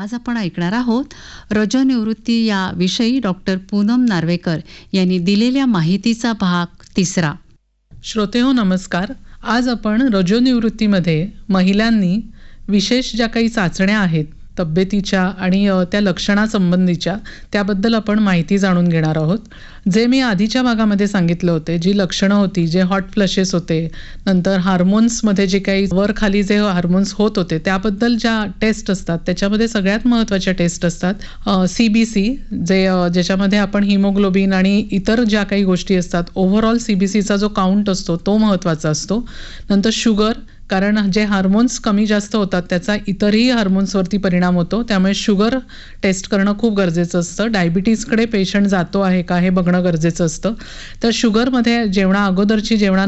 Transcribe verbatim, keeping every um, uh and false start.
आज आपण ऐकणार आहोत रजोनिवृत्ती या विषयी डॉक्टर पूनम नार्वेकर यांनी दिलेल्या माहितीचा भाग तिसरा. श्रोतेहो नमस्कार. आज आपण रजोनिवृत्तीमध्ये महिलांनी विशेष ज्या काही चाचण्या आहेत तब्येतीच्या आणि त्या लक्षणासंबंधीच्या त्याबद्दल आपण माहिती जाणून घेणार आहोत. जे मी आधीच्या भागामध्ये सांगितलं होते, जी लक्षणं होती, जे हॉट फ्लशेस होते, नंतर हार्मोन्समध्ये जे काही वर खाली जे हार्मोन्स होत होते त्याबद्दल ज्या टेस्ट असतात त्याच्यामध्ये सगळ्यात महत्त्वाच्या टेस्ट असतात सी बी सी, जे ज्याच्यामध्ये आपण हिमोग्लोबिन आणि इतर ज्या काही गोष्टी असतात ओव्हरऑल सी बी सीचा जो काउंट असतो तो महत्त्वाचा असतो. नंतर शुगर, कारण जे हार्मोन्स कमी जास्त होतात त्याचा इतरही हार्मोन्सवरती परिणाम होतो, त्यामुळे शुगर टेस्ट करणं खूप गरजेचं असतं. डायबिटीजकडे पेशंट जातो आहे का हे बघणं गरजेचं असतं. तर शुगरमध्ये जेवणा अगोदरची जेवणा